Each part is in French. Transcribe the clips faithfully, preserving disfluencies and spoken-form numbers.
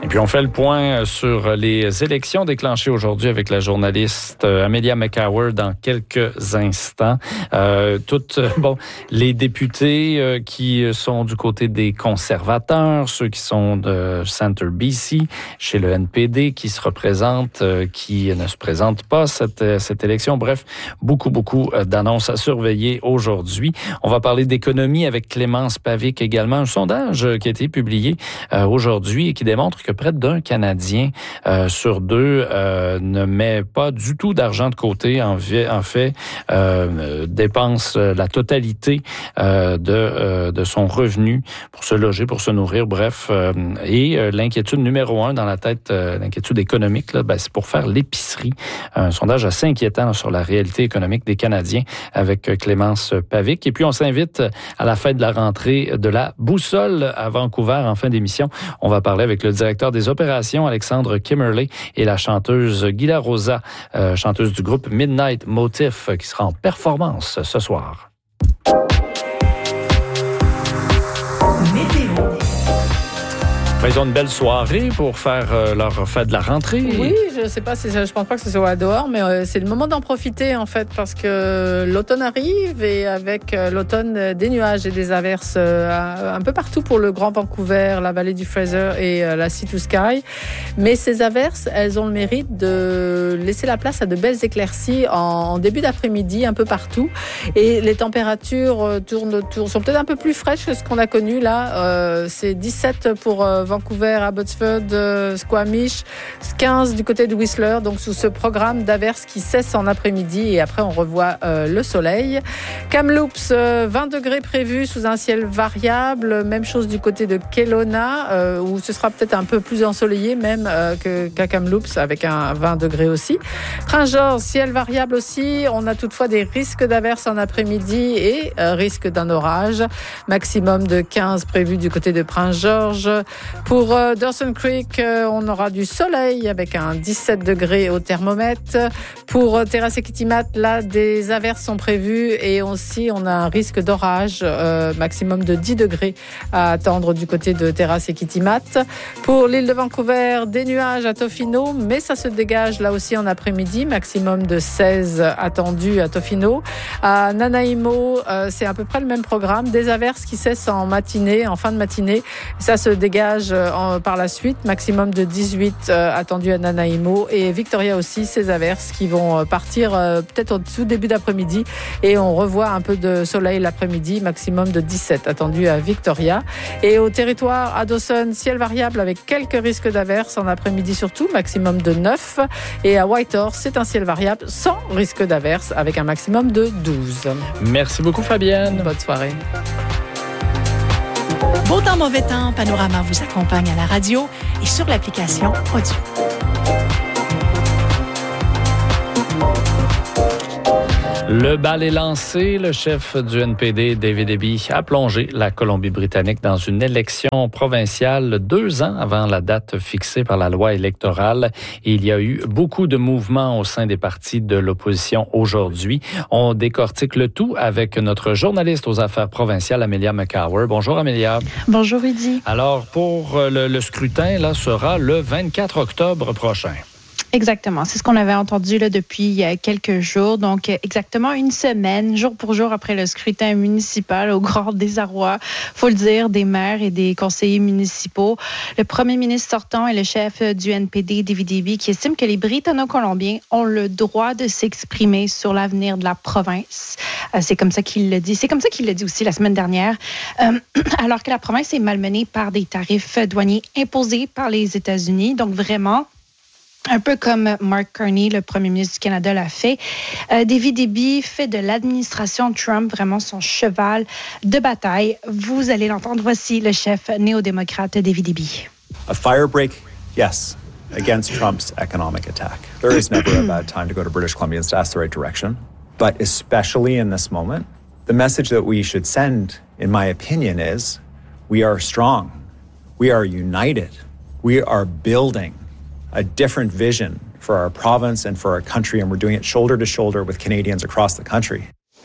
Et puis, on fait le point sur les élections déclenchées aujourd'hui avec la journaliste Amelia McCower dans quelques instants. Euh, toutes, bon, les députés euh, qui sont du côté des conservateurs, ceux qui sont de Centre B C, chez le N P D, qui se représentent, euh, qui ne se présentent pas cette, cette élection. Bref, beaucoup, beaucoup d'annonces à surveiller aujourd'hui. On va parler d'économie avec Clémence Pavic également. Un sondage qui a été publié euh, aujourd'hui et qui démontre que près d'un Canadien euh, sur deux euh, ne met pas du tout d'argent de côté. En, v- en fait, euh, dépense la totalité euh, de, euh, de son revenu pour se loger, pour se nourrir, bref. Euh, et euh, l'inquiétude numéro un dans la tête, euh, l'inquiétude économique, là, ben, c'est pour faire l'épicerie. Un sondage assez inquiétant là, sur la réalité économique des Canadiens avec Clémence Pavic. Et puis, on s'invite à la fête de la rentrée de la Boussole à Vancouver en fin d'émission. On va parler avec le directeur des opérations, Alexandre Kimmerley, et la chanteuse Gila Rosa, euh, chanteuse du groupe Midnight Motif, qui sera en performance ce soir. Ils ont une belle soirée pour faire euh, leur fête de la rentrée. Oui, je sais pas, si, je pense pas que ce soit dehors, mais euh, c'est le moment d'en profiter en fait, parce que l'automne arrive et avec euh, l'automne, des nuages et des averses euh, un peu partout pour le Grand Vancouver, la vallée du Fraser et euh, la Sea to Sky. Mais ces averses, elles ont le mérite de laisser la place à de belles éclaircies en, en début d'après-midi un peu partout. Et les températures euh, tournent autour, sont peut-être un peu plus fraîches que ce qu'on a connu là. Euh, c'est dix-sept pour euh, Vancouver, Abbotsford, euh, Squamish, quinze du côté de Whistler, donc sous ce programme d'averses qui cesse en après-midi et après on revoit euh, le soleil. Kamloops, euh, vingt degrés prévus sous un ciel variable, même chose du côté de Kelowna, euh, où ce sera peut-être un peu plus ensoleillé même euh, que, qu'à Kamloops avec un vingt degrés aussi. Prince George, ciel variable aussi, on a toutefois des risques d'averses en après-midi et euh, risque d'un orage, maximum de quinze prévus du côté de Prince George. Pour euh, Dawson Creek, euh, on aura du soleil avec un dix-sept degrés au thermomètre. Pour euh, Terrace et Kitimat, là, des averses sont prévues et aussi on a un risque d'orage, euh, maximum de dix degrés à attendre du côté de Terrace et Kitimat. Pour l'île de Vancouver, des nuages à Tofino, mais ça se dégage là aussi en après-midi, maximum de seize attendus à Tofino. À Nanaimo, euh, c'est à peu près le même programme, des averses qui cessent en matinée, en fin de matinée. Ça se dégage En, par la suite, maximum de dix-huit euh, attendus à Nanaimo et Victoria aussi, ces averses qui vont euh, partir euh, peut-être au tout début d'après-midi et on revoit un peu de soleil l'après-midi, maximum de dix-sept attendus à Victoria. Et au territoire à Dawson, ciel variable avec quelques risques d'averses en après-midi surtout, maximum de neuf. Et à Whitehorse, c'est un ciel variable sans risque d'averses avec un maximum de douze. Merci beaucoup Fabienne. Bonne soirée. Beau temps, mauvais temps, Panorama vous accompagne à la radio et sur l'application audio. Le bal est lancé. Le chef du N P D, David Eby, a plongé la Colombie-Britannique dans une élection provinciale deux ans avant la date fixée par la loi électorale. Et il y a eu beaucoup de mouvements au sein des partis de l'opposition aujourd'hui. On décortique le tout avec notre journaliste aux affaires provinciales, Amelia McCower. Bonjour, Amelia. Bonjour, Rudy. Alors, pour le, le scrutin, là, sera le vingt-quatre octobre prochain. Exactement. C'est ce qu'on avait entendu là, depuis quelques jours. Donc, exactement une semaine, jour pour jour après le scrutin municipal, au grand désarroi, faut le dire, des maires et des conseillers municipaux. Le premier ministre sortant et le chef du N P D, David Eby, qui estime que les Britanno-Colombiens ont le droit de s'exprimer sur l'avenir de la province. Euh, c'est comme ça qu'il le dit. C'est comme ça qu'il le dit aussi la semaine dernière. Euh, alors que la province est malmenée par des tarifs douaniers imposés par les États-Unis. Donc, vraiment, un peu comme Mark Carney, le premier ministre du Canada, l'a fait. Euh, David Eby fait de l'administration Trump vraiment son cheval de bataille. Vous allez l'entendre. Voici le chef néo-démocrate David Eby. A firebreak, yes, against Trump's economic attack. There is never a bad time to go to British Columbia and to ask the right direction. But especially in this moment, the message that we should send, in my opinion, is we are strong. We are united. We are building a different vision for our province and for our country, and we're doing it shoulder to shoulder with Canadians across the country.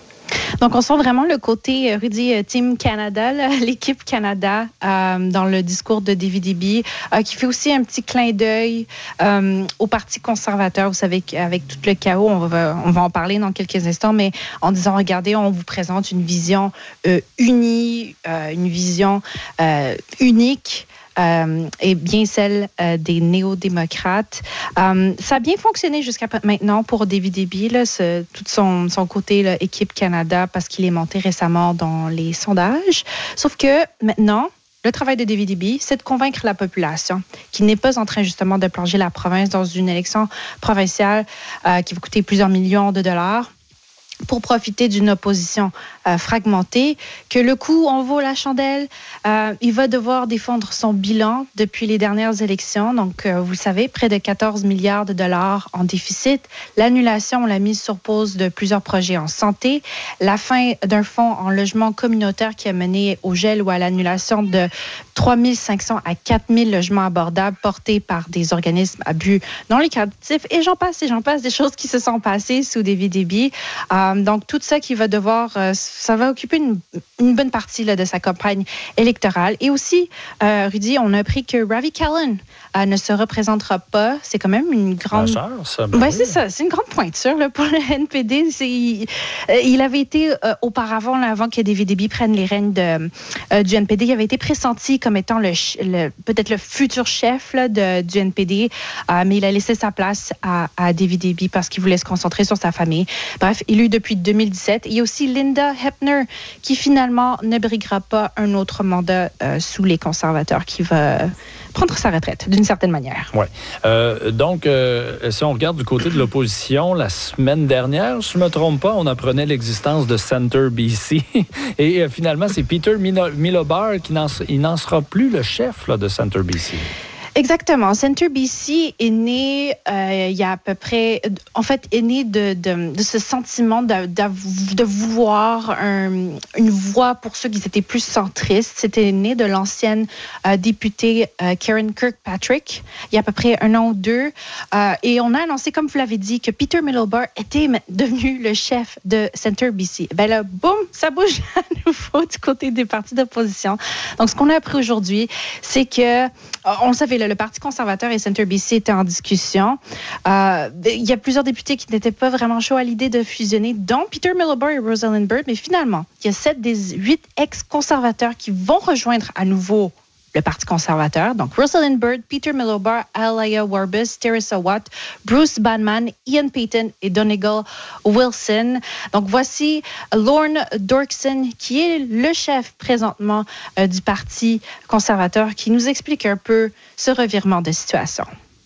Donc, on sent vraiment le côté, Rudy, Team Canada, là, l'équipe Canada, euh, dans le discours de David Eby, euh, qui fait aussi un petit clin d'œil euh, au Parti conservateur. Vous savez qu'avec tout le chaos, on va, on va en parler dans quelques instants, mais en disant, regardez, on vous présente une vision euh, unie, euh, une vision euh, unique, Euh, et bien celle euh, des néo-démocrates. Euh, ça a bien fonctionné jusqu'à maintenant pour David Eby, là, ce, tout son, son côté là, équipe Canada, parce qu'il est monté récemment dans les sondages. Sauf que maintenant, le travail de David Eby, c'est de convaincre la population qui n'est pas en train justement de plonger la province dans une élection provinciale euh, qui va coûter plusieurs millions de dollars, pour profiter d'une opposition euh, fragmentée, que le coup en vaut la chandelle. Euh, il va devoir défendre son bilan depuis les dernières élections. Donc, euh, vous le savez, près de quatorze milliards de dollars en déficit. L'annulation, la mise sur pause de plusieurs projets en santé. La fin d'un fonds en logement communautaire qui a mené au gel ou à l'annulation de trois mille cinq cents à quatre mille logements abordables portés par des organismes à but non lucratif. Et j'en passe, et j'en passe, des choses qui se sont passées sous David Eby. Euh, Donc, tout ça qui va devoir, euh, ça va occuper une, une bonne partie là, de sa campagne électorale. Et aussi, euh, Rudy, on a appris que Ravi Kahlon euh, ne se représentera pas. C'est quand même une grande... Majeur, ça. Ben, oui. C'est ça, c'est une grande pointure là, pour le N P D. C'est, il, euh, il avait été euh, auparavant, là, avant que David Eby prenne les rênes de, euh, du N P D, il avait été pressenti comme étant le, le, peut-être le futur chef là, de, du N P D, euh, mais il a laissé sa place à, à David Eby parce qu'il voulait se concentrer sur sa famille. Bref, il a eu depuis deux mille dix-sept. Il y a aussi Linda Hepner qui finalement ne briguera pas un autre mandat euh, sous les conservateurs, qui va prendre sa retraite d'une certaine manière. Oui. Euh, donc, euh, si on regarde du côté de l'opposition, la semaine dernière, si je ne me trompe pas, on apprenait l'existence de Centre B C. Et euh, finalement, c'est Peter Milobar qui n'en, il n'en sera plus le chef là, de Centre B C. Exactement. Centre B C est né euh, il y a à peu près, en fait, est né de, de, de ce sentiment de, de, de vouloir un, une voix pour ceux qui étaient plus centristes. C'était né de l'ancienne euh, députée euh, Karen Kirkpatrick il y a à peu près un an ou deux. Euh, et on a annoncé, comme vous l'avez dit, que Peter Milobar était devenu le chef de Centre B C. Ben là, boum, ça bouge à nouveau du côté des partis d'opposition. Donc, ce qu'on a appris aujourd'hui, c'est que, on le savait, le Parti conservateur et Centre B C étaient en discussion. Euh, il y a plusieurs députés qui n'étaient pas vraiment chauds à l'idée de fusionner, dont Peter Milobar et Rosalind Byrd, mais finalement, il y a sept des huit ex-conservateurs qui vont rejoindre à nouveau le Parti conservateur. Donc, Rosalind Byrd, Peter Milobar, Alaya Warbus, Teresa Watt, Bruce Banman, Ian Payton et Donegal Wilson. Donc, voici Lorne Dorkson, qui est le chef présentement euh, du Parti conservateur, qui nous explique un peu ce revirement de situation.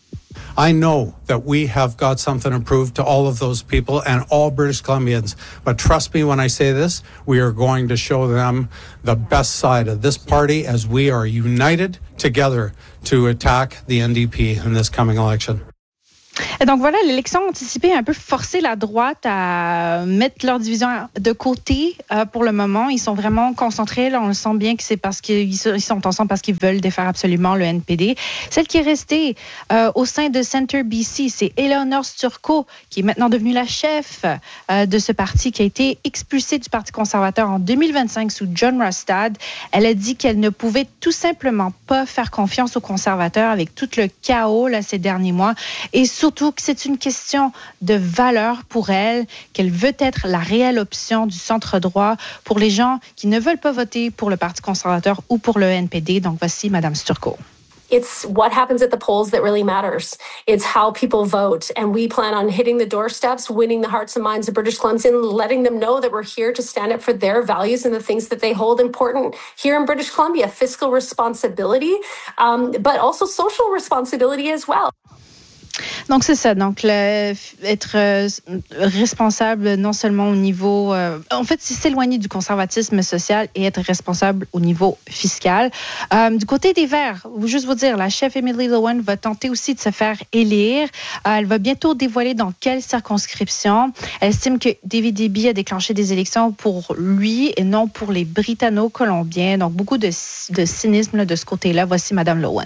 I know that we have got something to prove to all of those people and all British Columbians. But trust me when I say this, we are going to show them the best side of this party as we are united together to attack the N D P in this coming election. Et donc voilà, l'élection anticipée a un peu forcé la droite à mettre leur division de côté euh, pour le moment. Ils sont vraiment concentrés. Là, on le sent bien que c'est parce qu'ils sont ensemble parce qu'ils veulent défaire absolument le N P D. Celle qui est restée euh, au sein de Centre B C, c'est Eleanor Sturcot, qui est maintenant devenue la chef euh, de ce parti, qui a été expulsée du Parti conservateur en deux mille vingt-cinq sous John Rustad. Elle a dit qu'elle ne pouvait tout simplement pas faire confiance aux conservateurs avec tout le chaos là, ces derniers mois. Et surtout que c'est une question de valeur pour elle, qu'elle veut être la réelle option du centre droit pour les gens qui ne veulent pas voter pour le Parti conservateur ou pour le N P D. Donc voici Madame Sturcot. It's what happens at the polls that really matters. It's how people vote. And we plan on hitting the doorsteps, winning the hearts and minds of British Columbians, letting them know that we're here to stand up for their values and the things that they hold important here in British Columbia. Fiscal responsibility, um, but also social responsibility as well. Donc, c'est ça. Donc, le, être euh, responsable non seulement au niveau... Euh, en fait, c'est s'éloigner du conservatisme social et être responsable au niveau fiscal. Euh, du côté des Verts, juste vous dire, la chef Emily Lowen va tenter aussi de se faire élire. Euh, elle va bientôt dévoiler dans quelle circonscription. Elle estime que David Eby a déclenché des élections pour lui et non pour les Britanno-Colombiens. Donc, beaucoup de, de cynisme là, de ce côté-là. Voici Madame Lowen.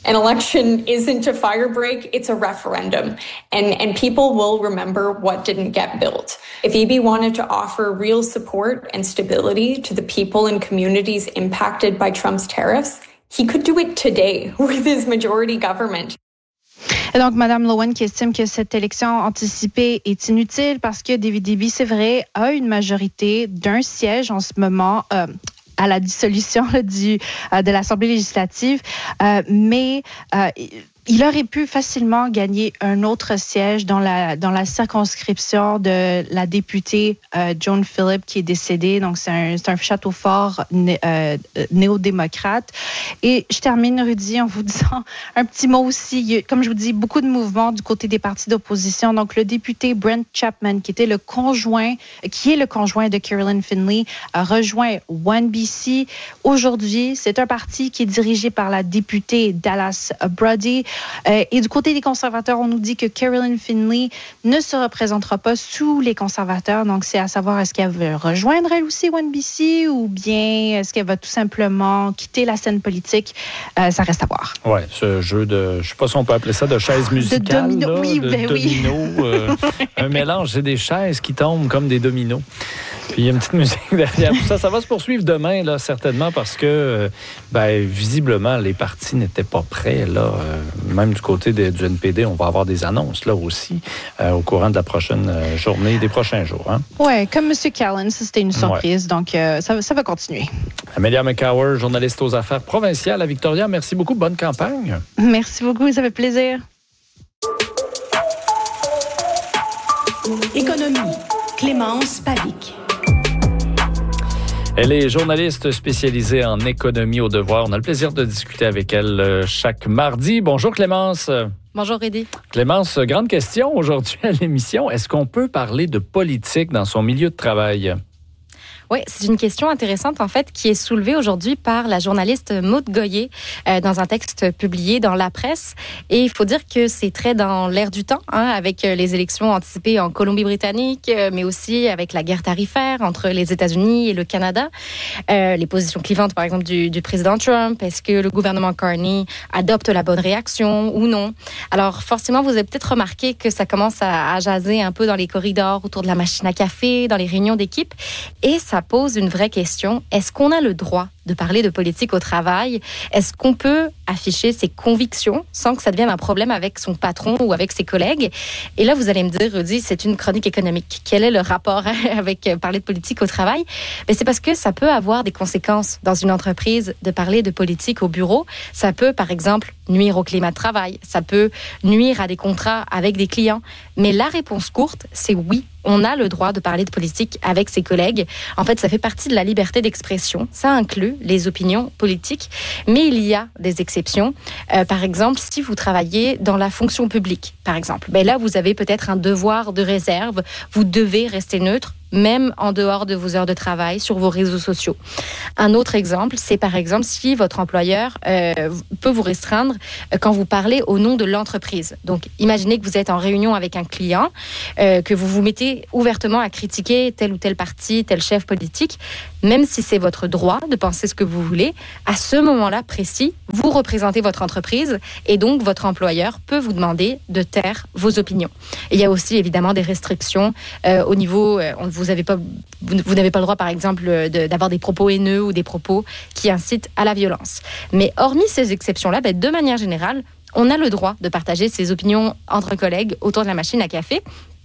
An election isn't a fire break, it's a referendum. And, and people will remember what didn't get built. If Eby wanted to offer real support and stability to the people and communities impacted by Trump's tariffs, he could do it today with his majority government. Et donc, Mme Lowen qui estime que cette élection anticipée est inutile parce que David Eby, c'est vrai, a une majorité d'un siège en ce moment euh, à la dissolution là, du, euh, de l'Assemblée législative, euh, mais euh, il aurait pu facilement gagner un autre siège dans la, dans la circonscription de la députée euh, Joan Phillips qui est décédée. Donc, c'est un, c'est un château fort né, euh, néo-démocrate. Et je termine, Rudy, en vous disant un petit mot aussi. Il y a, comme je vous dis, beaucoup de mouvements du côté des partis d'opposition. Donc, le député Brent Chapman, qui était le conjoint, qui est le conjoint de Carolyn Finley, a rejoint One B C. Aujourd'hui, c'est un parti qui est dirigé par la députée Dallas Brody. Euh, et du côté des conservateurs, on nous dit que Carolyn Finley ne se représentera pas sous les conservateurs. Donc, c'est à savoir, est-ce qu'elle veut rejoindre elle aussi One B C ou bien est-ce qu'elle va tout simplement quitter la scène politique? Euh, ça reste à voir. Oui, ce jeu de, je ne sais pas si on peut appeler ça de chaises musicales. De domino, là, oui, de ben domino, oui. euh, un mélange, c'est des chaises qui tombent comme des dominos. Puis il y a une petite musique derrière. Ça, ça va se poursuivre demain, là, certainement, parce que, ben, visiblement, les partis n'étaient pas prêts, là. Euh, même du côté de, du N P D, on va avoir des annonces, là, aussi, euh, au courant de la prochaine journée, des prochains jours. Hein? Oui, comme M. Callan, ça, c'était une surprise. Ouais. Donc, euh, ça, ça va continuer. Amelia McCower, journaliste aux affaires provinciales à Victoria. Merci beaucoup. Bonne campagne. Merci beaucoup. Ça fait plaisir. Économie. Clémence Pavlik. Elle est journaliste spécialisée en économie au devoir. On a le plaisir de discuter avec elle chaque mardi. Bonjour Clémence. Bonjour Rudy. Clémence, grande question aujourd'hui à l'émission. Est-ce qu'on peut parler de politique dans son milieu de travail? Oui, c'est une question intéressante, en fait, qui est soulevée aujourd'hui par la journaliste Maude Goyer euh, dans un texte publié dans La Presse. Et il faut dire que c'est très dans l'air du temps, hein, avec les élections anticipées en Colombie-Britannique, euh, mais aussi avec la guerre tarifaire entre les États-Unis et le Canada. Euh, les positions clivantes, par exemple, du, du président Trump. Est-ce que le gouvernement Carney adopte la bonne réaction ou non? Alors, forcément, vous avez peut-être remarqué que ça commence à, à jaser un peu dans les corridors, autour de la machine à café, dans les réunions d'équipe. Et ça pose une vraie question. Est-ce qu'on a le droit de parler de politique au travail? Est-ce qu'on peut afficher ses convictions sans que ça devienne un problème avec son patron ou avec ses collègues? Et là, vous allez me dire, Rudy, c'est une chronique économique. Quel est le rapport avec parler de politique au travail? Mais c'est parce que ça peut avoir des conséquences dans une entreprise de parler de politique au bureau. Ça peut, par exemple, nuire au climat de travail. Ça peut nuire à des contrats avec des clients. Mais la réponse courte, c'est oui. On a le droit de parler de politique avec ses collègues. En fait, ça fait partie de la liberté d'expression. Ça inclut les opinions politiques, mais il y a des exceptions. Euh, par exemple, si vous travaillez dans la fonction publique, par exemple, ben là, vous avez peut-être un devoir de réserve. Vous devez rester neutre, même en dehors de vos heures de travail, sur vos réseaux sociaux. Un autre exemple, c'est par exemple si votre employeur euh, peut vous restreindre quand vous parlez au nom de l'entreprise. Donc, imaginez que vous êtes en réunion avec un client, euh, que vous vous mettez ouvertement à critiquer tel ou tel parti, tel chef politique, même si c'est votre droit de penser ce que vous voulez, à ce moment-là précis, vous représentez votre entreprise et donc votre employeur peut vous demander de taire vos opinions. Et il y a aussi évidemment des restrictions euh, au niveau... Euh, on, vous avez pas, vous n'avez pas le droit, par exemple, de, d'avoir des propos haineux ou des propos qui incitent à la violence. Mais hormis ces exceptions-là, ben, de manière générale, on a le droit de partager ses opinions entre collègues autour de la machine à café.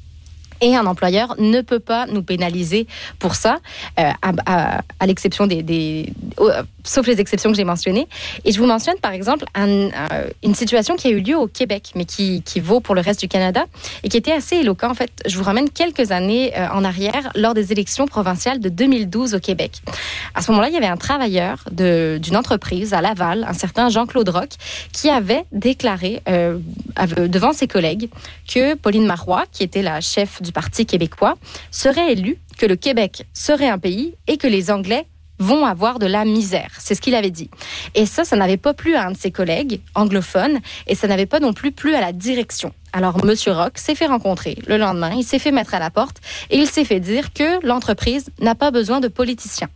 Et un employeur ne peut pas nous pénaliser pour ça, euh, à, à, à l'exception des, des euh, sauf les exceptions que j'ai mentionnées. Et je vous mentionne par exemple un, euh, une situation qui a eu lieu au Québec, mais qui, qui vaut pour le reste du Canada et qui était assez éloquent. En fait, je vous ramène quelques années euh, en arrière lors des élections provinciales de deux mille douze au Québec. À ce moment-là, il y avait un travailleur de, d'une entreprise à Laval, un certain Jean-Claude Roch, qui avait déclaré euh, devant ses collègues que Pauline Marois, qui était la chef du Parti québécois, serait élu, que le Québec serait un pays et que les Anglais vont avoir de la misère. C'est ce qu'il avait dit. Et ça, ça n'avait pas plu à un de ses collègues anglophones et ça n'avait pas non plus plu à la direction. Alors, M. Roch s'est fait rencontrer le lendemain, il s'est fait mettre à la porte et il s'est fait dire que l'entreprise n'a pas besoin de politiciens.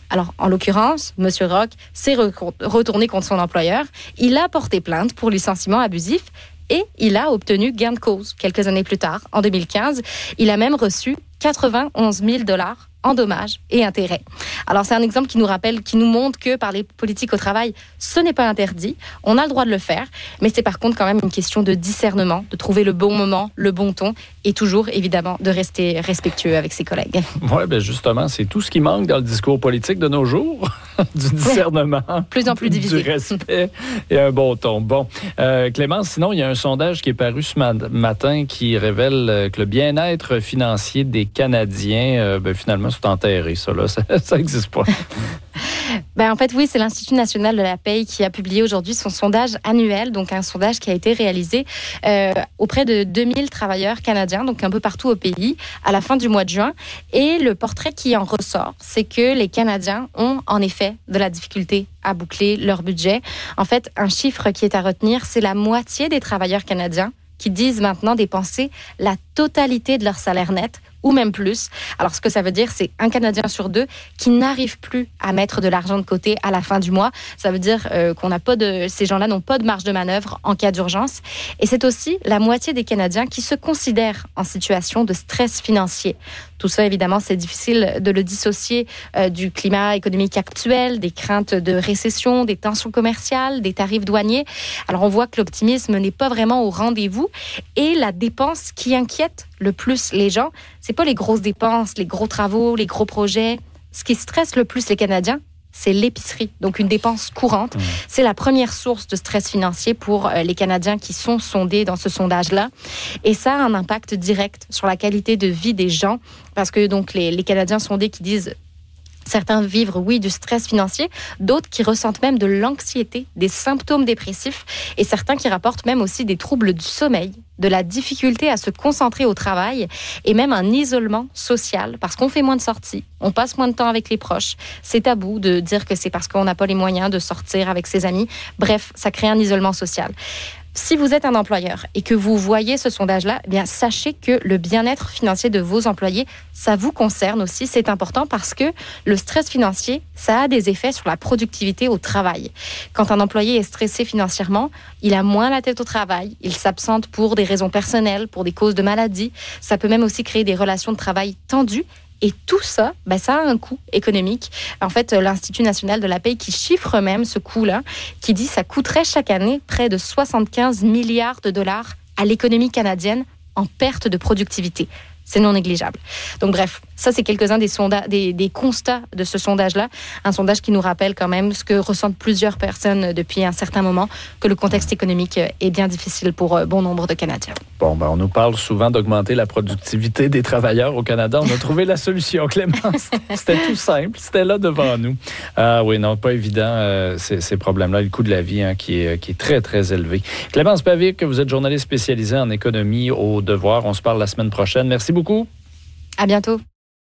Alors, en l'occurrence, M. Rock s'est re- retourné contre son employeur. Il a porté plainte pour licenciement abusif et il a obtenu gain de cause quelques années plus tard, en deux mille quinze. Il a même reçu quatre-vingt-onze mille dollars en dommages et intérêts. Alors, c'est un exemple qui nous rappelle, qui nous montre que par les politiques au travail, ce n'est pas interdit. On a le droit de le faire, mais c'est par contre quand même une question de discernement, de trouver le bon moment, le bon ton et toujours, évidemment, de rester respectueux avec ses collègues. Oui, bien justement, c'est tout ce qui manque dans le discours politique de nos jours. Du discernement. Plus en plus divisé. Du respect et un bon ton. Bon, euh, Clémence, sinon, il y a un sondage qui est paru ce mat- matin qui révèle que le bien-être financier des Canadiens, euh, ben, finalement, c'est enterré, ça, là. Ça n'existe pas. Ben, en fait, oui, c'est l'Institut national de la paye qui a publié aujourd'hui son sondage annuel, donc un sondage qui a été réalisé euh, auprès de deux mille travailleurs canadiens, donc un peu partout au pays, à la fin du mois de juin. Et le portrait qui en ressort, c'est que les Canadiens ont en effet de la difficulté à boucler leur budget. En fait, un chiffre qui est à retenir, c'est la moitié des travailleurs canadiens qui disent maintenant dépenser la totalité de leur salaire net ou même plus. Alors, ce que ça veut dire, c'est un Canadien sur deux qui n'arrive plus à mettre de l'argent de côté à la fin du mois. Ça veut dire euh, qu'on n'a pas de, ces gens-là n'ont pas de marge de manœuvre en cas d'urgence. Et c'est aussi la moitié des Canadiens qui se considèrent en situation de stress financier. Tout ça, évidemment, c'est difficile de le dissocier euh, du climat économique actuel, des craintes de récession, des tensions commerciales, des tarifs douaniers. Alors, on voit que l'optimisme n'est pas vraiment au rendez-vous et la dépense qui inquiète le plus les gens, c'est pas les grosses dépenses, les gros travaux, les gros projets. Ce qui stresse le plus les Canadiens, c'est l'épicerie, donc une dépense courante. Mmh. C'est la première source de stress financier pour euh, les Canadiens qui sont sondés dans ce sondage-là. Et ça a un impact direct sur la qualité de vie des gens, parce que donc les, les Canadiens sondés qui disent certains vivent, oui, du stress financier, d'autres qui ressentent même de l'anxiété, des symptômes dépressifs, et certains qui rapportent même aussi des troubles du sommeil, de la difficulté à se concentrer au travail, et même un isolement social, parce qu'on fait moins de sorties, on passe moins de temps avec les proches. C'est tabou de dire que c'est parce qu'on n'a pas les moyens de sortir avec ses amis. Bref, ça crée un isolement social. Si vous êtes un employeur et que vous voyez ce sondage-là, eh bien, sachez que le bien-être financier de vos employés, ça vous concerne aussi. C'est important parce que le stress financier, ça a des effets sur la productivité au travail. Quand un employé est stressé financièrement, il a moins la tête au travail, il s'absente pour des raisons personnelles, pour des causes de maladie. Ça peut même aussi créer des relations de travail tendues. Et tout ça, ben, ça a un coût économique. En fait, l'Institut national de la paye qui chiffre même ce coût-là, qui dit que ça coûterait chaque année près de soixante-quinze milliards de dollars à l'économie canadienne en perte de productivité. C'est non négligeable. Donc bref, ça c'est quelques-uns des, sonda- des, des constats de ce sondage-là. Un sondage qui nous rappelle quand même ce que ressentent plusieurs personnes depuis un certain moment, que le contexte économique est bien difficile pour bon nombre de Canadiens. Bon, ben on nous parle souvent d'augmenter la productivité des travailleurs au Canada. On a trouvé la solution, Clémence. C'était tout simple, c'était là devant nous. Ah oui, non, pas évident, euh, ces, ces problèmes-là. Le coût de la vie hein, qui, est, qui est très, très élevé. Clémence Bavic, vous êtes journaliste spécialisée en économie au Devoir. On se parle la semaine prochaine. Merci beaucoup. Beaucoup. À bientôt.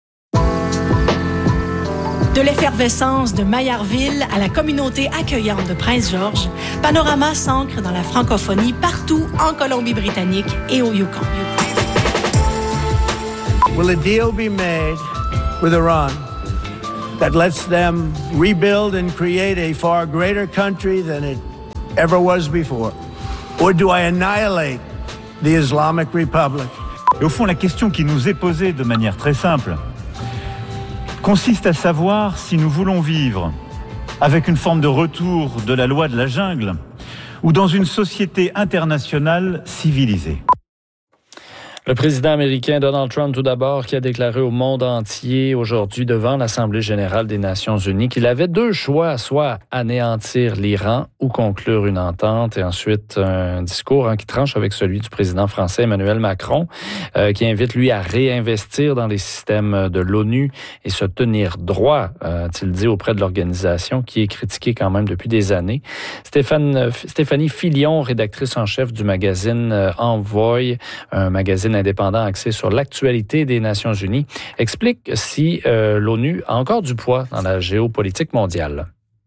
De l'effervescence de Maillardville à la communauté accueillante de Prince-Georges, Panorama s'ancre dans la francophonie partout en Colombie-Britannique et au Yukon. Will a deal be made with Iran that lets them rebuild and create a far greater country than it ever was before? Or do I annihilate the Islamic Republic? Et au fond, la question qui nous est posée de manière très simple consiste à savoir si nous voulons vivre avec une forme de retour de la loi de la jungle ou dans une société internationale civilisée. Le président américain Donald Trump, tout d'abord, qui a déclaré au monde entier aujourd'hui devant l'Assemblée générale des Nations unies qu'il avait deux choix, soit anéantir l'Iran ou conclure une entente. Et ensuite, un discours hein, qui tranche avec celui du président français Emmanuel Macron, euh, qui invite, lui, à réinvestir dans les systèmes de l'ONU et se tenir droit, euh, a-t-il dit, auprès de l'organisation qui est critiquée quand même depuis des années. Stéphane, Stéphanie Filion, rédactrice en chef du magazine Envoy, un magazine indépendant axé sur l'actualité des Nations unies, explique si euh, l'ONU a encore du poids dans la géopolitique mondiale.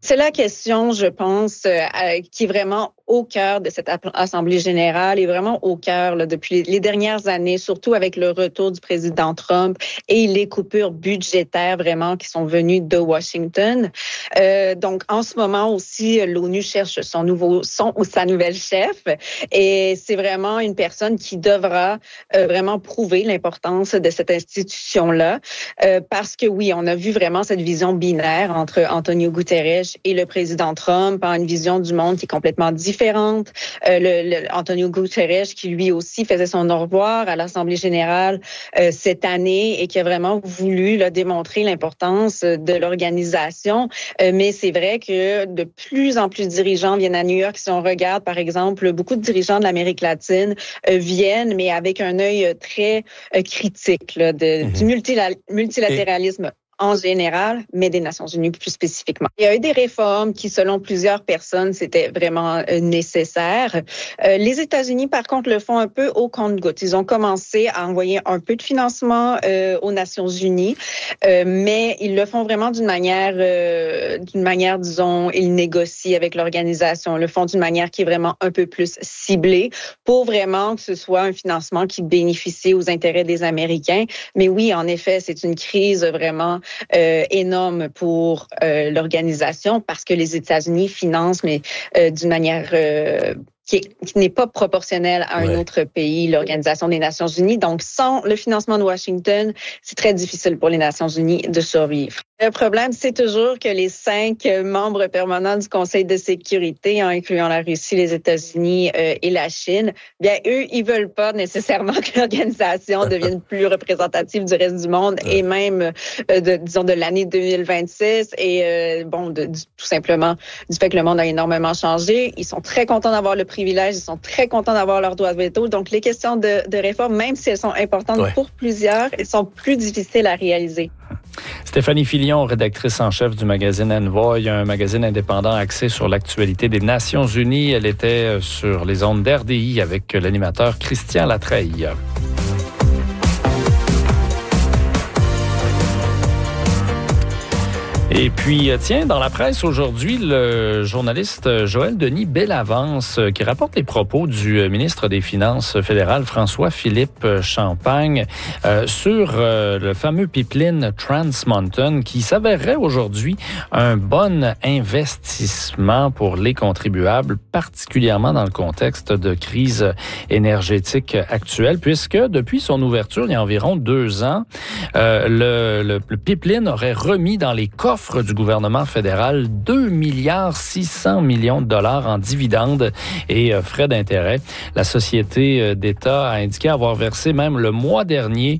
C'est la question, je pense, euh, qui est vraiment au cœur de cette Assemblée générale et vraiment au cœur là, depuis les dernières années, surtout avec le retour du président Trump et les coupures budgétaires vraiment qui sont venues de Washington. Euh, donc, en ce moment aussi, l'ONU cherche son nouveau son ou sa nouvelle chef et c'est vraiment une personne qui devra euh, vraiment prouver l'importance de cette institution-là euh, parce que oui, on a vu vraiment cette vision binaire entre Antonio Guterres et le président Trump, en une vision du monde qui est complètement différente. Euh, le, le, Antonio Guterres, qui lui aussi faisait son au revoir à l'Assemblée générale euh, cette année et qui a vraiment voulu là, démontrer l'importance de l'organisation. Euh, mais c'est vrai que de plus en plus de dirigeants viennent à New York. Si on regarde, par exemple, beaucoup de dirigeants de l'Amérique latine euh, viennent, mais avec un œil très euh, critique là, de, mm-hmm. du multila- multilatéralisme. Et en général, mais des Nations unies plus spécifiquement. Il y a eu des réformes qui, selon plusieurs personnes, c'était vraiment euh, nécessaire. Euh, les États-Unis, par contre, le font un peu au compte-gouttes. Ils ont commencé à envoyer un peu de financement euh, aux Nations unies, euh, mais ils le font vraiment d'une manière, euh, d'une manière, disons, ils négocient avec l'organisation. Ils le font d'une manière qui est vraiment un peu plus ciblée pour vraiment que ce soit un financement qui bénéficie aux intérêts des Américains. Mais oui, en effet, c'est une crise vraiment Euh, énorme pour euh, l'organisation parce que les États-Unis financent, mais euh, d'une manière euh, qui, est, qui n'est pas proportionnelle à un ouais. autre pays, l'Organisation des Nations unies. Donc, sans le financement de Washington, c'est très difficile pour les Nations unies de survivre. Le problème, c'est toujours que les cinq membres permanents du Conseil de sécurité, en incluant la Russie, les États-Unis euh, et la Chine, bien, eux, ils veulent pas nécessairement que l'organisation devienne plus représentative du reste du monde et même, euh, de, disons, de l'année deux mille vingt-six et, euh, bon, de, du, tout simplement, du fait que le monde a énormément changé. Ils sont très contents d'avoir le privilèges, ils sont très contents d'avoir leur droit de veto. Donc, les questions de, de réforme, même si elles sont importantes ouais. pour plusieurs, elles sont plus difficiles à réaliser. Stéphanie Filion, rédactrice en chef du magazine Envoy, un magazine indépendant axé sur l'actualité des Nations unies. Elle était sur les ondes d'R D I avec l'animateur Christian Latreille. Et puis, tiens, dans la presse aujourd'hui, le journaliste Joël Denis Bellavance qui rapporte les propos du ministre des Finances fédéral François-Philippe Champagne euh, sur euh, le fameux pipeline Trans Mountain qui s'avérerait aujourd'hui un bon investissement pour les contribuables, particulièrement dans le contexte de crise énergétique actuelle, puisque depuis son ouverture, il y a environ deux ans, euh, le, le, le pipeline aurait remis dans les coffres du gouvernement fédéral deux milliards six cents millions de dollars en dividendes et frais d'intérêt. La société d'État a indiqué avoir versé même le mois dernier,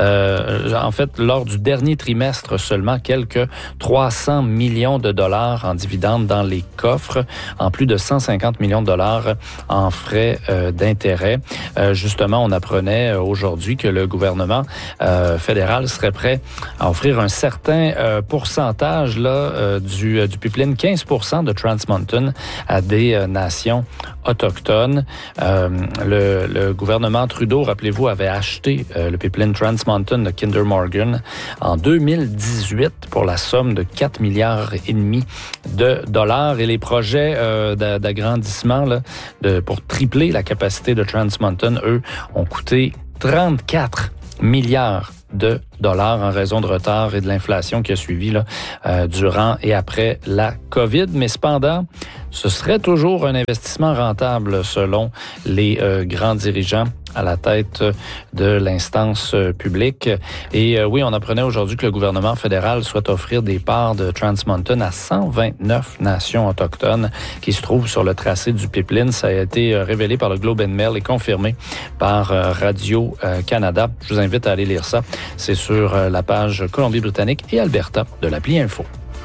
euh, en fait, lors du dernier trimestre seulement, quelques trois cents millions de dollars en dividendes dans les coffres, en plus de cent cinquante millions de dollars en frais euh, d'intérêt. Euh, justement, on apprenait aujourd'hui que le gouvernement euh, fédéral serait prêt à offrir un certain euh, pourcentage là, euh, du, euh, du pipeline, quinze pour cent de Trans Mountain à des euh, nations autochtones. Euh, le, le gouvernement Trudeau, rappelez-vous, avait acheté euh, le pipeline Trans Mountain de Kinder Morgan en deux mille dix-huit pour la somme de quatre milliards et demi de dollars. Et les projets euh, d'agrandissement là, de, pour tripler la capacité de Trans Mountain, eux, ont coûté trente-quatre milliards de dollars en raison de retard et de l'inflation qui a suivi là, euh, durant et après la COVID. Mais cependant, ce serait toujours un investissement rentable selon les euh, grands dirigeants à la tête de l'instance publique. Et euh, oui, on apprenait aujourd'hui que le gouvernement fédéral souhaite offrir des parts de Trans Mountain à cent vingt-neuf nations autochtones qui se trouvent sur le tracé du pipeline. Ça a été révélé par le Globe and Mail et confirmé par euh, Radio-Canada. Je vous invite à aller lire ça. C'est sur euh, la page Colombie-Britannique et Alberta de l'appli Info.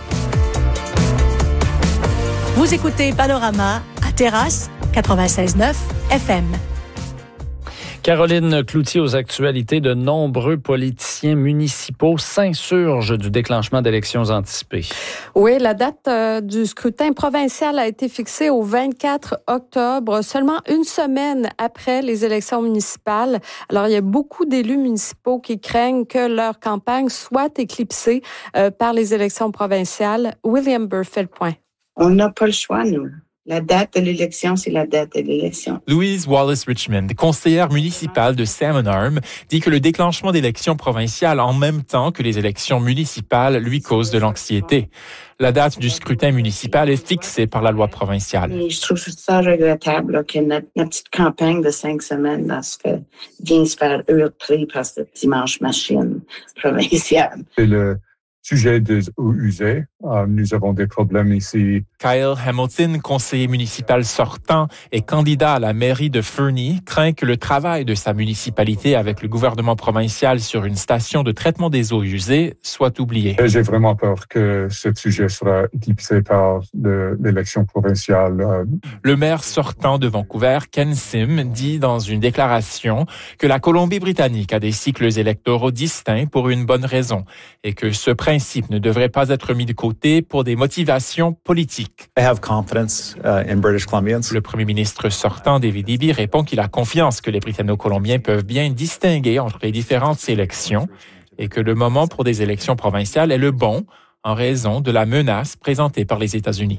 Vous écoutez Panorama à Terrasse quatre-vingt-seize neuf F M. Caroline Cloutier aux actualités. De nombreux politiciens municipaux s'insurgent du déclenchement d'élections anticipées. Oui, la date euh, du scrutin provincial a été fixée au vingt-quatre octobre, seulement une semaine après les élections municipales. Alors, il y a beaucoup d'élus municipaux qui craignent que leur campagne soit éclipsée euh, par les élections provinciales. William Burr fait le point. On n'a pas le choix, nous. La date de l'élection, c'est la date de l'élection. Louise Wallace-Richmond, conseillère municipale de Salmon Arm, dit que le déclenchement d'élections provinciales en même temps que les élections municipales lui cause de l'anxiété. La date du scrutin municipal est fixée par la loi provinciale. Et je trouve ça regrettable là, que notre, notre petite campagne de cinq semaines là, se fait, vient se faire heurter par ce dimanche machine provinciale. C'est le sujet des eaux usées. Euh, nous avons des problèmes ici. Kyle Hamilton, conseiller municipal sortant et candidat à la mairie de Fernie, craint que le travail de sa municipalité avec le gouvernement provincial sur une station de traitement des eaux usées soit oublié. J'ai vraiment peur que ce sujet sera éclipsé par le, l'élection provinciale. Le maire sortant de Vancouver, Ken Sim, dit dans une déclaration que la Colombie-Britannique a des cycles électoraux distincts pour une bonne raison et que ce principe ne devrait pas être mis de côté pour des motivations politiques. I have confidence uh, in British Columbians. Le premier ministre sortant, David Eby, répond qu'il a confiance que les Britanno-Colombiens peuvent bien distinguer entre les différentes élections et que le moment pour des élections provinciales est le bon en raison de la menace présentée par les États-Unis.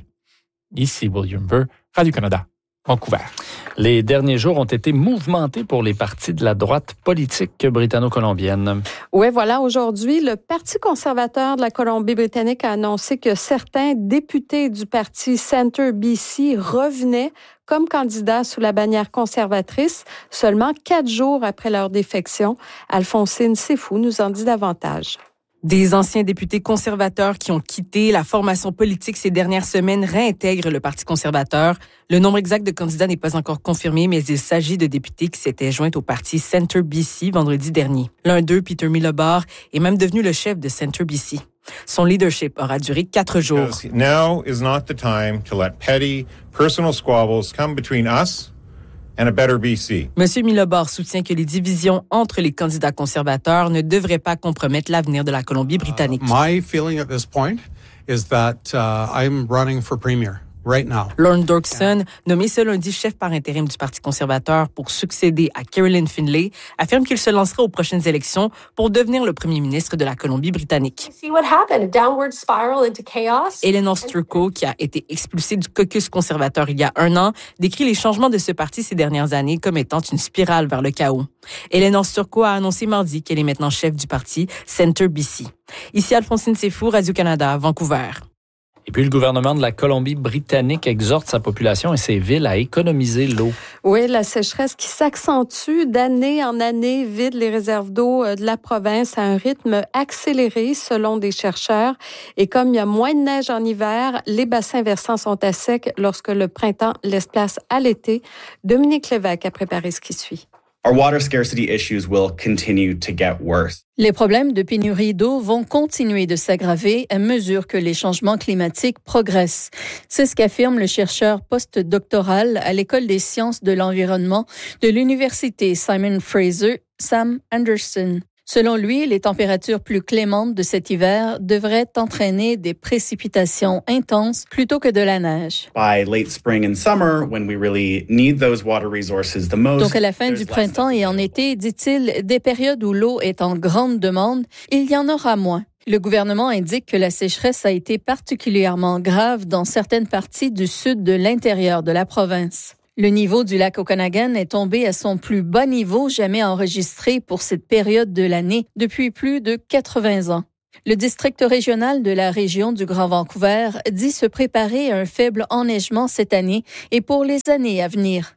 Ici William Burr, Radio-Canada, Vancouver. Les derniers jours ont été mouvementés pour les partis de la droite politique britanno-colombienne. Oui, voilà. Aujourd'hui, le Parti conservateur de la Colombie-Britannique a annoncé que certains députés du parti Centre B C revenaient comme candidats sous la bannière conservatrice seulement quatre jours après leur défection. Alphonsine Sefou nous en dit davantage. Des anciens députés conservateurs qui ont quitté la formation politique ces dernières semaines réintègrent le Parti conservateur. Le nombre exact de candidats n'est pas encore confirmé, mais il s'agit de députés qui s'étaient joints au parti Centre B C vendredi dernier. L'un d'eux, Peter Milobar, est même devenu le chef de Centre B C. Son leadership aura duré quatre jours. Now is not the time to let petty personal squabbles come between us and a better B C. Monsieur Milobar soutient que les divisions entre les candidats conservateurs ne devraient pas compromettre l'avenir de la Colombie-Britannique. Uh, my feeling at this point is that uh, I'm running for premier right now. Lorne Dorkson, nommé ce lundi chef par intérim du Parti conservateur pour succéder à Carolyn Finlay, affirme qu'il se lancera aux prochaines élections pour devenir le premier ministre de la Colombie-Britannique. Eleanor Sturco, qui a été expulsée du caucus conservateur il y a un an, décrit les changements de ce parti ces dernières années comme étant une spirale vers le chaos. Eleanor Sturco a annoncé mardi qu'elle est maintenant chef du parti Centre B C. Ici Alphonsine Sefou, Radio-Canada, Vancouver. Et puis, le gouvernement de la Colombie-Britannique exhorte sa population et ses villes à économiser l'eau. Oui, la sécheresse qui s'accentue d'année en année vide les réserves d'eau de la province à un rythme accéléré selon des chercheurs. Et comme il y a moins de neige en hiver, les bassins versants sont à sec lorsque le printemps laisse place à l'été. Dominique Lévesque a préparé ce qui suit. Our water scarcity issues will continue to get worse. Les problèmes de pénurie d'eau vont continuer de s'aggraver à mesure que les changements climatiques progressent. C'est ce qu'affirme le chercheur postdoctoral à l'École des sciences de l'environnement de l'Université Simon Fraser, Sam Anderson. Selon lui, les températures plus clémentes de cet hiver devraient entraîner des précipitations intenses plutôt que de la neige. By late spring and summer, when we really need those water resources the most. Donc à la fin du printemps et en été, dit-il, des périodes où l'eau est en grande demande, il y en aura moins. Le gouvernement indique que la sécheresse a été particulièrement grave dans certaines parties du sud de l'intérieur de la province. Le niveau du lac Okanagan est tombé à son plus bas niveau jamais enregistré pour cette période de l'année depuis plus de quatre-vingts ans. Le district régional de la région du Grand Vancouver dit se préparer à un faible enneigement cette année et pour les années à venir.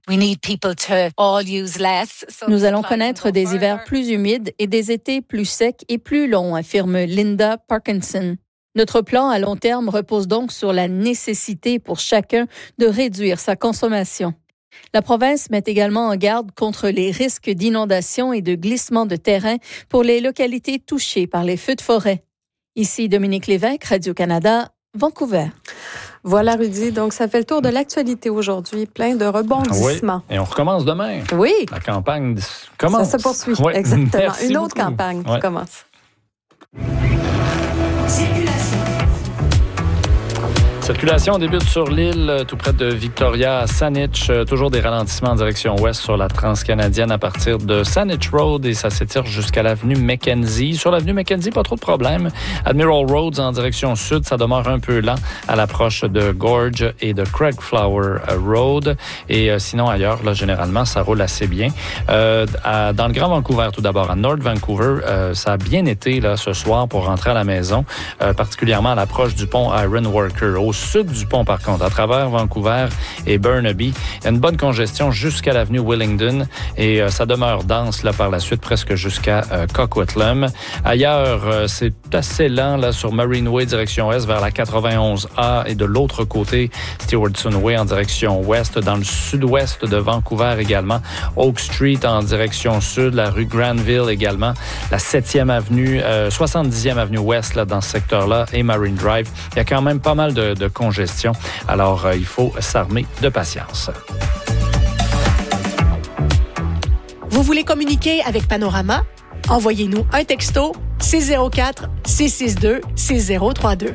Nous allons connaître des hivers plus humides et des étés plus secs et plus longs, affirme Linda Parkinson. Notre plan à long terme repose donc sur la nécessité pour chacun de réduire sa consommation. La province met également en garde contre les risques d'inondation et de glissement de terrain pour les localités touchées par les feux de forêt. Ici Dominique Lévesque, Radio-Canada, Vancouver. Voilà, Rudy. Donc, ça fait le tour de l'actualité aujourd'hui. Plein de rebondissements. Oui. Et on recommence demain. Oui. La campagne commence. Ça se poursuit. Oui. Exactement. Merci Une autre beaucoup. campagne qui ouais. commence. Circulation débute sur l'île, tout près de Victoria à Saanich. Toujours des ralentissements en direction ouest sur la transcanadienne à partir de Saanich Road et ça s'étire jusqu'à l'avenue Mackenzie. Sur l'avenue Mackenzie, pas trop de problèmes. Admiral Roads en direction sud, ça demeure un peu lent à l'approche de Gorge et de Craigflower Road. Et euh, sinon, ailleurs, là, généralement, ça roule assez bien. Euh, à, dans le Grand Vancouver, tout d'abord, à North Vancouver, euh, ça a bien été là ce soir pour rentrer à la maison, euh, particulièrement à l'approche du pont Ironworker. Au sud du pont, par contre, à travers Vancouver et Burnaby, il y a une bonne congestion jusqu'à l'avenue Willingdon et euh, ça demeure dense là par la suite presque jusqu'à euh, Coquitlam. Ailleurs, euh, c'est assez lent là sur Marineway direction est vers la quatre-vingt-onze A et de l'autre côté Stewardson Way en direction ouest. Dans le sud-ouest de Vancouver également, Oak Street en direction sud, la rue Granville également, la septième avenue, euh, soixante-dixième avenue ouest là dans ce secteur-là et Marine Drive. Il y a quand même pas mal de de congestion. Alors, euh, il faut s'armer de patience. Vous voulez communiquer avec Panorama? Envoyez-nous un texto six zéro quatre, six six deux, six zéro trois deux.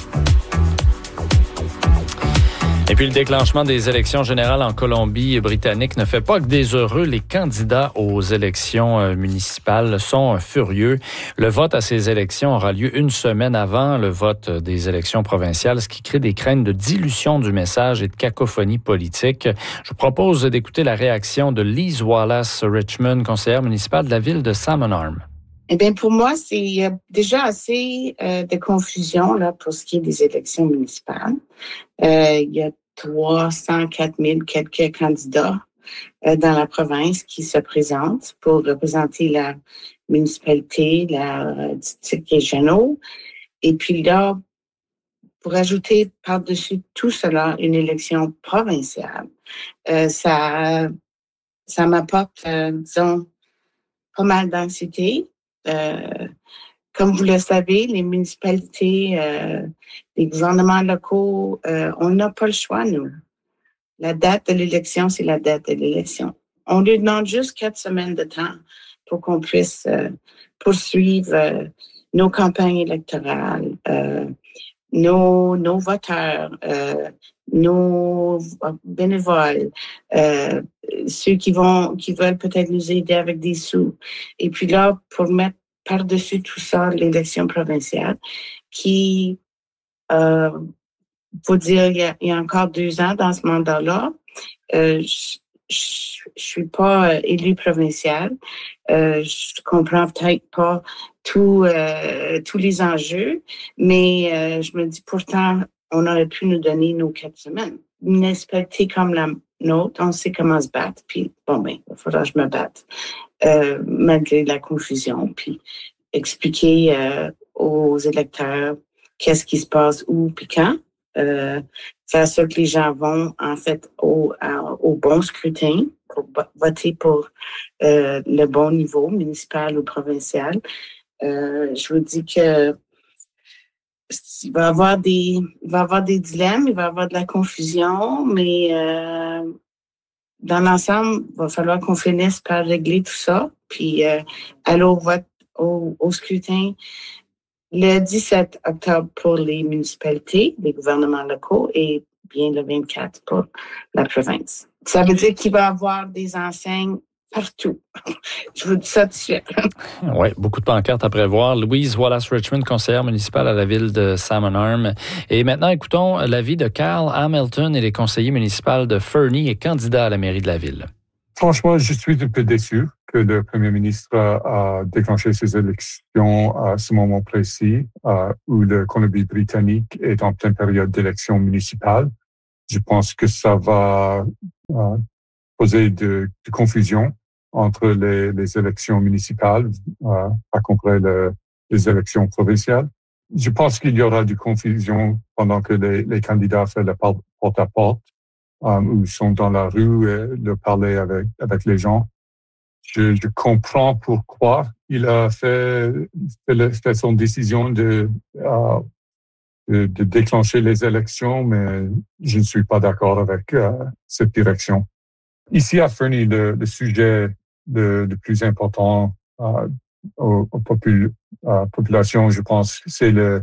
Et puis, le déclenchement des élections générales en Colombie-Britannique ne fait pas que des heureux. Les candidats aux élections municipales sont furieux. Le vote à ces élections aura lieu une semaine avant le vote des élections provinciales, ce qui crée des craintes de dilution du message et de cacophonie politique. Je vous propose d'écouter la réaction de Lise Wallace-Richmond, conseillère municipale de la ville de Salmon Arm. Eh bien, pour moi, c'est déjà assez euh, de confusion là pour ce qui est des élections municipales. Euh, il y a trois cent quatre mille quelques candidats euh, dans la province qui se présentent pour représenter la municipalité, la euh, district régionaux. Et puis là, pour ajouter par-dessus tout cela une élection provinciale, euh, ça, ça m'apporte, euh, disons, pas mal d'anxiété. Euh, comme vous le savez, les municipalités, euh, les gouvernements locaux, euh, on n'a pas le choix, nous. La date de l'élection, c'est la date de l'élection. On lui demande juste quatre semaines de temps pour qu'on puisse euh, poursuivre euh, nos campagnes électorales, euh, nos, nos voteurs, euh, nos bénévoles, euh, ceux qui vont, qui veulent peut-être nous aider avec des sous. Et puis là, pour mettre par-dessus tout ça, l'élection provinciale, qui, euh, faut dire, il y, a, il y a encore deux ans dans ce mandat-là, euh, je, je, je suis pas euh, élue provinciale. Euh, je comprends peut-être pas tout, euh, tous les enjeux, mais euh, je me dis pourtant, on aurait pu nous donner nos quatre semaines. Une municipalité comme la nôtre, on sait comment se battre, puis bon, ben, il faudra que je me batte, euh, malgré la confusion, puis expliquer euh, aux électeurs qu'est-ce qui se passe où, puis quand. Euh, faire sûr que les gens vont, en fait, au, à, au bon scrutin, pour voter pour euh, le bon niveau, municipal ou provincial. Euh, je vous dis que il va y avoir des, il va y avoir des dilemmes, il va y avoir de la confusion, mais euh, dans l'ensemble, il va falloir qu'on finisse par régler tout ça, puis euh, aller au vote, au, au scrutin le dix-sept octobre pour les municipalités, les gouvernements locaux, et bien le vingt-quatre pour la province. Ça veut dire qu'il va y avoir des enseignes partout. Je vous dis ça tout de suite. Oui, beaucoup de pancartes à prévoir. Louise Wallace-Richmond, conseillère municipale à la ville de Salmon Arm. Et maintenant, écoutons l'avis de Carl Hamilton et les conseillers municipaux de Fernie et candidat à la mairie de la ville. Franchement, je suis un peu déçu que le premier ministre a déclenché ces élections à ce moment précis euh, où le Colombie-Britannique est en pleine période d'élections municipales. Je pense que ça va euh, poser de, de confusion entre les, les élections municipales, euh, à comparer le, les élections provinciales. Je pense qu'il y aura de confusion pendant que les, les candidats font le porte-à-porte, euh, ou sont dans la rue et le parler avec, avec les gens. Je, je comprends pourquoi il a fait, fait, le, fait son décision de, euh, de, de déclencher les élections, mais je ne suis pas d'accord avec euh, cette direction. Ici à Fernie, le, le sujet le, le plus important euh, aux, aux popul, euh, populations, je pense, c'est le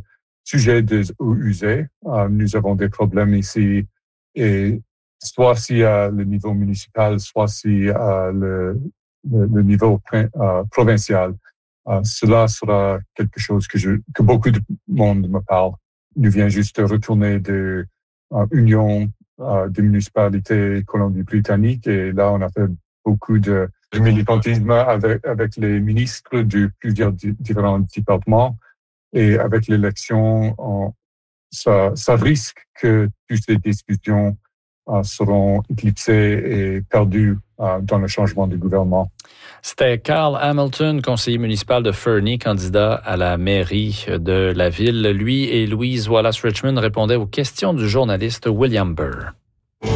sujets des eaux usées. Euh, nous avons des problèmes ici, et soit si à le niveau municipal, soit si à le, le, le niveau euh, provincial. Euh, cela sera quelque chose que, je, que beaucoup de monde me parle. Nous venons juste de retourner de euh, Union euh, des municipalités Colombie-Britannique, et là, on a fait beaucoup de, de militantisme avec, avec les ministres de plusieurs di- différents départements. Et avec l'élection, on, ça, ça risque que toutes ces discussions euh, seront éclipsées et perdues euh, dans le changement du gouvernement. C'était Carl Hamilton, conseiller municipal de Fernie, candidat à la mairie de la ville. Lui et Louise Wallace Richmond répondaient aux questions du journaliste William Burr.